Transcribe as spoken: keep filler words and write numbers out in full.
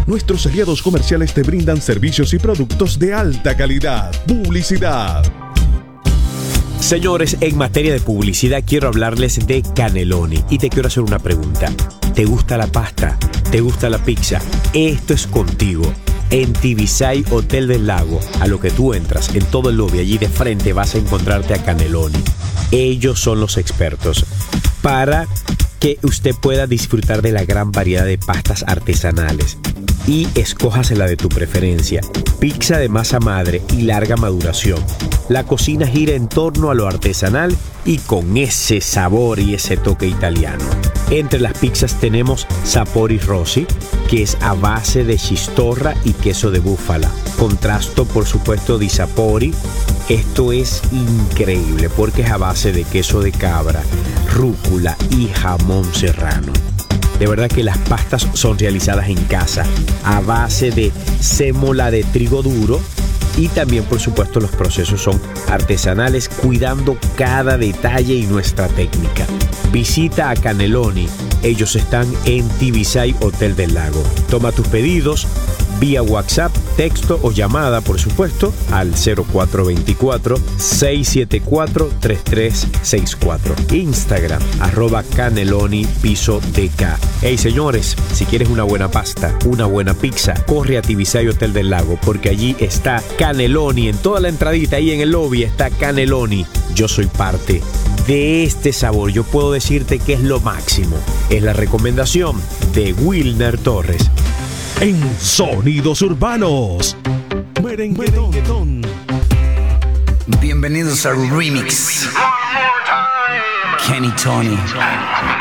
Nuestros aliados comerciales te brindan servicios y productos de alta calidad. Publicidad. Señores, en materia de publicidad quiero hablarles de Cannelloni y te quiero hacer una pregunta. ¿Te gusta la pasta? ¿Te gusta la pizza? Esto es contigo. En Tibisay Hotel del Lago, a lo que tú entras, en todo el lobby, allí de frente vas a encontrarte a Cannelloni. Ellos son los expertos para que usted pueda disfrutar de la gran variedad de pastas artesanales. Y escojas la de tu preferencia. Pizza de masa madre y larga maduración. La cocina gira en torno a lo artesanal y con ese sabor y ese toque italiano. Entre las pizzas tenemos Sapori Rossi, que es a base de chistorra y queso de búfala. Contrasto, por supuesto, di Sapori. Esto es increíble porque es a base de queso de cabra, rúcula y jamón serrano. De verdad que las pastas son realizadas en casa, a base de sémola de trigo duro y también, por supuesto, los procesos son artesanales, cuidando cada detalle y nuestra técnica. Visita a Cannelloni. Ellos están en Tibisay Hotel del Lago. Toma tus pedidos vía WhatsApp, texto o llamada, por supuesto, al cero cuatro dos cuatro, seis siete cuatro, tres tres seis cuatro. Instagram, arroba Cannelloni piso D K. Hey, señores, si quieres una buena pasta, una buena pizza, corre a Tibisay Hotel del Lago, porque allí está Cannelloni. En toda la entradita, ahí en el lobby, está Cannelloni. Yo soy parte de este sabor. Yo puedo decirte que es lo máximo. Es la recomendación de Wilner Torres. En Sonidos Urbanos, Merenguetón. Bienvenidos al remix. Kenny Tony.